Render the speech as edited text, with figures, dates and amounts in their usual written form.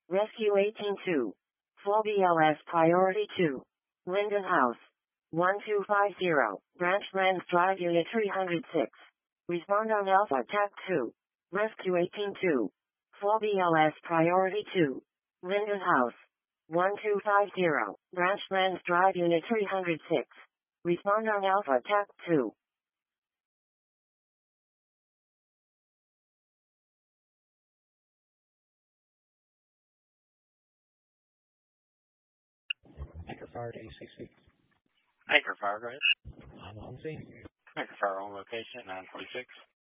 Rescue 182. Full BLS Priority 2. Linden House. 1250. Branch Brands Drive Unit 306. Respond on Alpha TAC 2. Rescue 182. Full BLS Priority 2. Linden House. 1250. Branch Brands Drive Unit 306. Respond on Alpha TAC 2. Anchor Fire to AC6. Anchor Fire, go ahead. I'm on scene. Anchor Fire on location, 946.